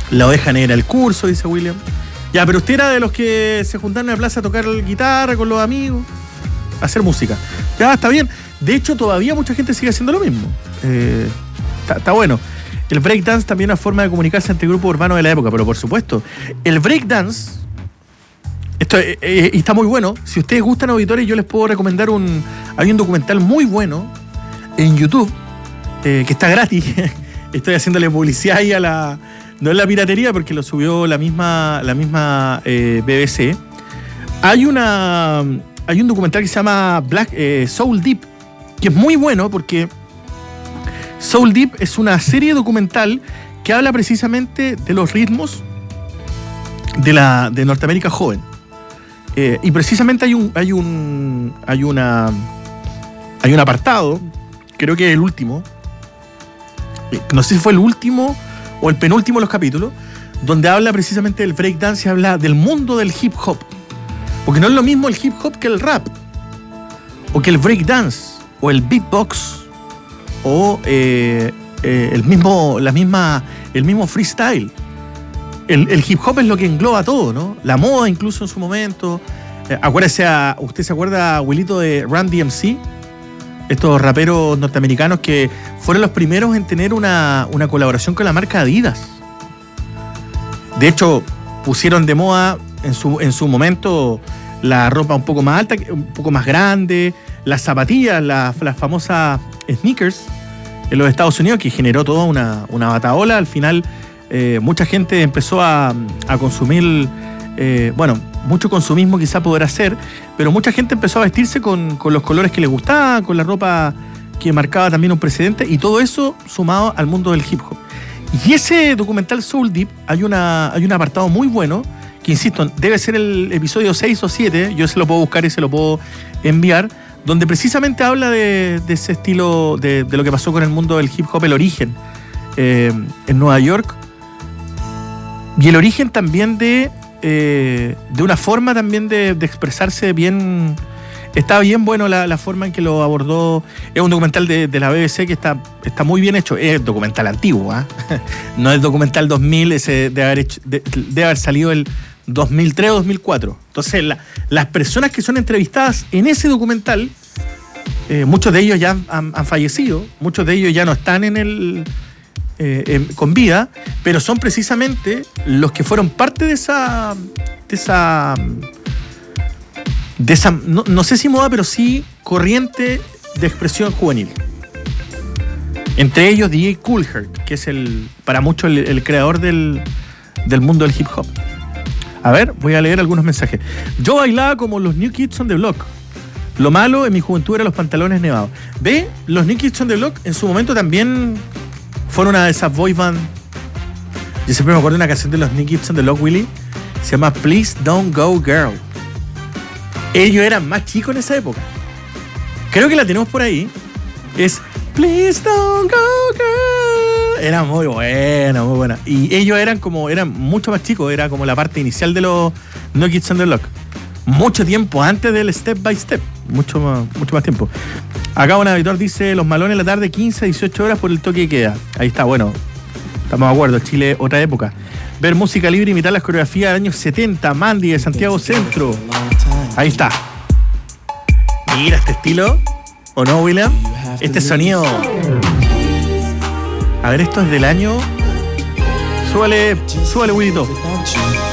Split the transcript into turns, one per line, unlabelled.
La oveja negra el curso, dice William. Ya, pero usted era de los que se juntaron en la plaza a tocar guitarra con los amigos, a hacer música. Ya, está bien. De hecho, todavía mucha gente sigue haciendo lo mismo. Está bueno. El breakdance también es una forma de comunicarse entre grupos urbanos de la época, pero por supuesto, el breakdance, esto está muy bueno. Si ustedes gustan, auditores, yo les puedo recomendar hay un documental muy bueno en YouTube, que está gratis. Estoy haciéndole publicidad ahí no es la piratería, porque lo subió la misma BBC. Hay un documental que se llama Soul Deep, que es muy bueno porque Soul Deep es una serie documental que habla precisamente de los ritmos de Norteamérica joven. Y precisamente hay un apartado, creo que es el último, no sé si fue el último o el penúltimo de los capítulos, donde habla precisamente del breakdance y habla del mundo del hip hop. Porque no es lo mismo el hip hop que el rap, o que el breakdance, o el beatbox, o el mismo freestyle. El hip hop es lo que engloba todo, ¿no? La moda incluso en su momento. ¿Usted se acuerda, Wilito, de Run DMC? Estos raperos norteamericanos que fueron los primeros en tener una colaboración con la marca Adidas. De hecho, pusieron de moda en su momento la ropa un poco más alta, un poco más grande, las zapatillas, las famosas sneakers en los Estados Unidos, que generó toda una batahola. Al final, mucha gente empezó a consumir, mucho consumismo quizá podrá ser, pero mucha gente empezó a vestirse con los colores que les gustaban, con la ropa que marcaba también un precedente, y todo eso sumado al mundo del hip hop. Y ese documental Soul Deep, hay un apartado muy bueno, que insisto, debe ser el episodio 6 o 7, yo se lo puedo buscar y se lo puedo enviar, donde precisamente habla de ese estilo, de lo que pasó con el mundo del hip hop, el origen en Nueva York, y el origen también de una forma también de expresarse bien. Está bien bueno la forma en que lo abordó. Es un documental de la BBC que está muy bien hecho. Es documental antiguo, ¿eh? No es documental 2000, ese debe haber salido el 2003 o 2004. Entonces las personas que son entrevistadas en ese documental, muchos de ellos ya han fallecido, muchos de ellos ya no están con vida, pero son precisamente los que fueron parte de esa no sé si moda, pero sí corriente de expresión juvenil. Entre ellos DJ Kool Herc, que es para muchos el creador del mundo del hip hop. A ver, voy a leer algunos mensajes. Yo bailaba como los New Kids on the Block. Lo malo en mi juventud eran los pantalones nevados. ¿Ve? Los New Kids on the Block en su momento también fueron una de esas boy band. Yo siempre me acuerdo de una canción de los New Kids on the Block, Willy. Se llama Please Don't Go Girl. Ellos eran más chicos en esa época. Creo que la tenemos por ahí. Es Please Don't Go Girl. Era muy buena, muy buena. Y ellos eran mucho más chicos. Era como la parte inicial de los New Kids on the Block. Mucho tiempo antes del Step by Step. Mucho más tiempo. Acá un habitual dice: los malones en la tarde, 15 a 18 horas por el toque de queda. Ahí está, bueno. Estamos de acuerdo. Chile, otra época. Ver música libre, imitar las coreografías del año 70. Mandy de Santiago Centro. Ahí está. Mira este estilo. ¿O no, William? Este sonido. A ver, esto es del año. Súbale, Willito.